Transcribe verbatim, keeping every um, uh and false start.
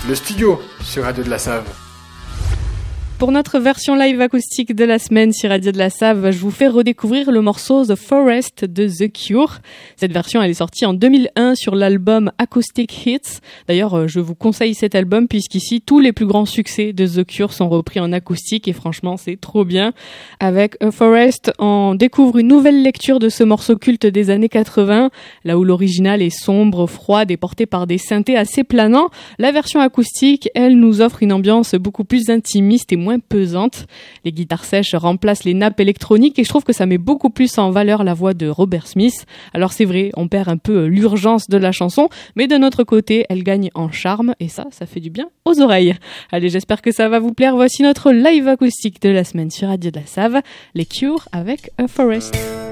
le studio sur Radio de la Save. Pour notre version live acoustique de la semaine sur Radio de la Save, je vous fais redécouvrir le morceau The Forest de The Cure. Cette version, elle est sortie en deux mille un sur l'album Acoustic Hits. D'ailleurs, je vous conseille cet album puisqu'ici, tous les plus grands succès de The Cure sont repris en acoustique et franchement, c'est trop bien. Avec A Forest, on découvre une nouvelle lecture de ce morceau culte des années quatre-vingts, là où l'original est sombre, froide et porté par des synthés assez planants. La version acoustique, elle nous offre une ambiance beaucoup plus intimiste et moins pesante. Les guitares sèches remplacent les nappes électroniques et je trouve que ça met beaucoup plus en valeur la voix de Robert Smith. Alors c'est vrai, on perd un peu l'urgence de la chanson, mais de notre côté, elle gagne en charme et ça, ça fait du bien aux oreilles. Allez, j'espère que ça va vous plaire. Voici notre live acoustique de la semaine sur Radio de la Save, les Cure avec A Forest.